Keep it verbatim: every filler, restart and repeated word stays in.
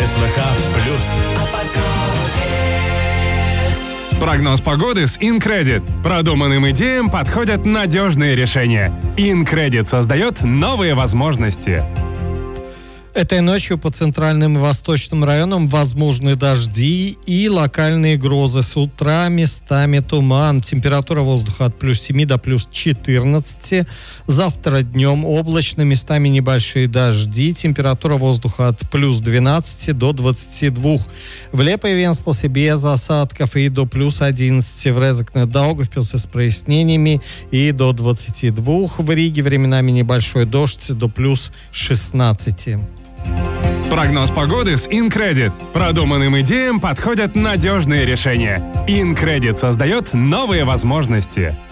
СВХ плюс. Прогноз погоды с InCredit. Продуманным идеям подходят надежные решения. InCredit создает новые возможности. Этой ночью по центральным и восточным районам возможны дожди и локальные грозы. С утра местами туман. Температура воздуха от плюс семи до плюс четырнадцати. Завтра днем облачно, местами небольшие дожди. Температура воздуха от плюс двенадцати до двадцати двух. В Лепо и Венспилсе без осадков и до плюс одиннадцати. В Резекне Даугавпилсе с прояснениями и до двадцати двух. В Риге временами небольшой дождь до плюс шестнадцати. Прогноз погоды с InCredit. Продуманным идеям подходят надежные решения. InCredit создает новые возможности.